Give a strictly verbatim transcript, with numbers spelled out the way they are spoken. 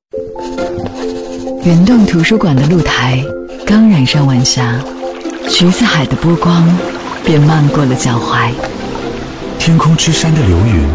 云洞图书馆的露台刚染上晚霞，橘子海的波光便漫过了脚踝。 天空之山的流云